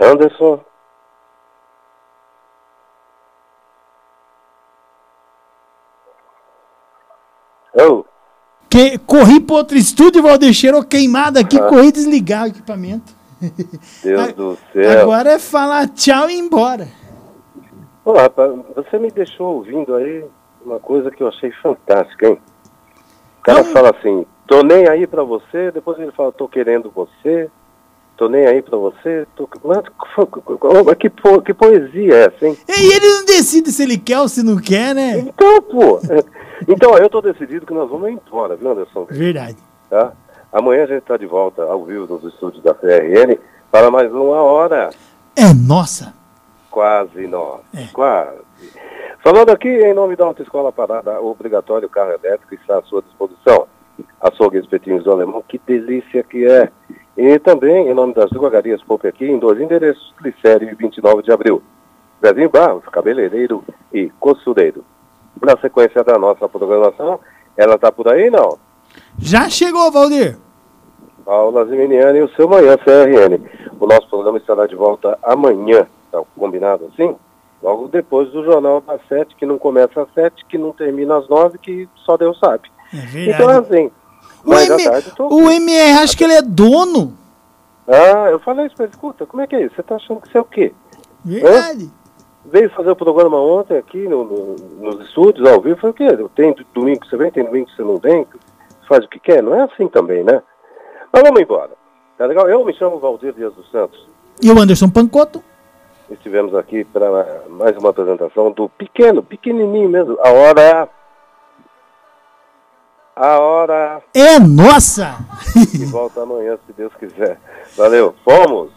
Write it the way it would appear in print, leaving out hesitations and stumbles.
Anderson. Oh. Corri para outro estúdio, Valdir, cheirou queimado aqui, corri desligar o equipamento. Deus do céu. Agora é falar tchau e ir embora. Ô, rapaz, você me deixou ouvindo aí uma coisa que eu achei fantástica, hein? O cara fala assim, tô nem aí pra você, depois ele fala, tô querendo você, tô nem aí pra você, que poesia é essa, hein? E ele não decide se ele quer ou se não quer, né? Então, pô, então eu tô decidido que nós vamos embora, viu, Anderson? Verdade. Tá? Amanhã a gente tá de volta ao vivo nos estúdios da CRN para mais uma hora. É nossa. Quase nós, quase. Falando aqui em nome da Autoescola Parada, obrigatório carro elétrico está à sua disposição. Açougue Espetinhos do Alemão, que delícia que é. E também em nome das drogarias Poupe aqui, em 2 endereços, Glicério e 29 de abril. Zezinho Barros, cabeleireiro e costureiro. Na sequência da nossa programação, ela está por aí, não? Já chegou, Valdir. Paula Ziminiani e o seu Manhã CRN. O nosso programa estará de volta amanhã, tá combinado assim? Logo depois do Jornal das 7, que não começa às 7, que não termina às 9, que só Deus sabe. É verdade. Então assim, mas à tarde o MR, acho que ele é dono. Ah, eu falei isso pra ele, escuta, como é que é isso? Você tá achando que você é o quê? Verdade. Veio fazer o programa ontem aqui nos estúdios, ao vivo, foi o quê? Tem domingo que você vem, tem domingo que você não vem, faz o que quer, não é assim também, né? Mas vamos embora, tá legal? Eu me chamo Valdir Dias dos Santos. E o Anderson Pancotto. Estivemos aqui para mais uma apresentação do pequenininho mesmo, A hora é nossa! E volta amanhã, se Deus quiser. Valeu, fomos!